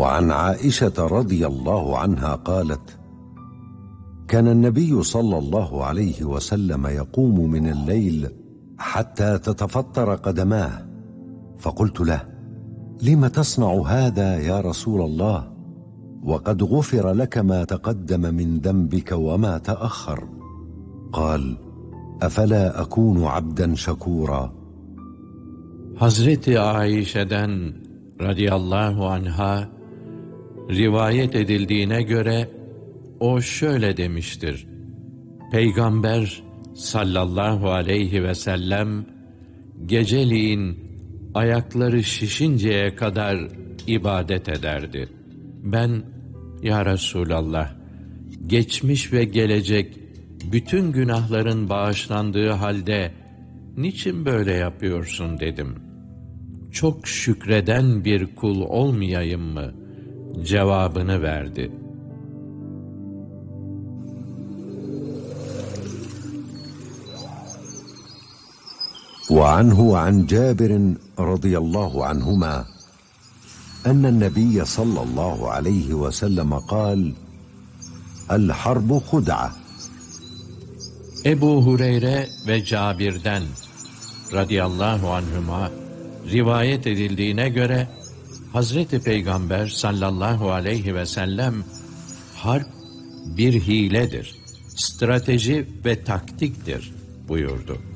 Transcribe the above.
وعن عائشة رضي الله عنها قالت: كان النبي صلى الله عليه وسلم يقوم من الليل حتى تتفطر قدماه، فقلت له: لم تصنع هذا يا رسول الله وقد غفر لك ما تقدم من ذنبك وما تأخر؟ قال: أفلا أكون عبدا شكورا. Hazreti Aişe'den radıyallahu anha rivayet edildiğine göre o şöyle demiştir: Peygamber sallallahu aleyhi ve sellem geceliğin ayakları şişinceye kadar ibadet ederdi. Ben, ya Resulallah, geçmiş ve gelecek bütün günahların bağışlandığı halde niçin böyle yapıyorsun dedim. Çok şükreden bir kul olmayayım mı? Cevabını verdi. وعنه عن جابر رضي الله عنهما أن النبي صلى الله عليه وسلم قال: الحرب خدعة. Ebu Hureyre ve Cabir'den radıyallahu anhuma rivayet edildiğine göre Hazreti Peygamber sallallahu aleyhi ve sellem harp bir hiledir, strateji ve taktiktir buyurdu.